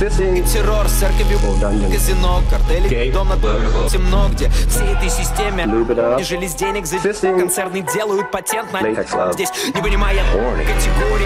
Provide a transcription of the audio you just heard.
И террор с церковью, казино, картели, дом на темно, где всей этой системе жили с денег за концерны делают патент на здесь, не понимая категории.